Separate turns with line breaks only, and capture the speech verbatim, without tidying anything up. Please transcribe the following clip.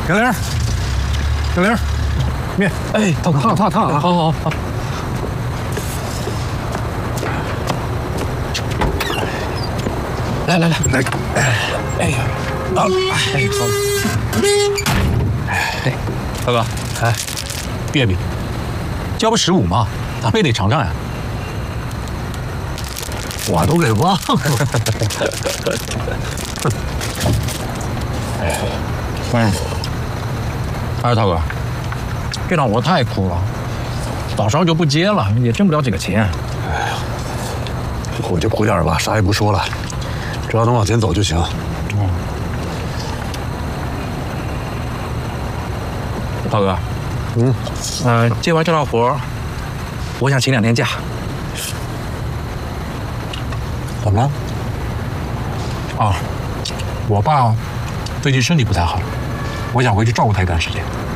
小玲，小玲，面，
哎，烫烫烫烫啊！好好好。来来来来，哎呀，啊，哎，好了。哎，大哥，哎，别别，交不十五嘛，咱们也得尝尝呀。
我都给忘了。
哎，哎，哎，大哥，这趟活太苦了，早上就不接了，也挣不了几个钱。
哎呀，苦就苦点吧，啥也不说了，只要能往前走就行。
嗯。大哥，嗯，呃，接完这趟活，我想请两天假。
怎么了？
啊，我爸最近身体不太好，我想回去照顾他一段时间。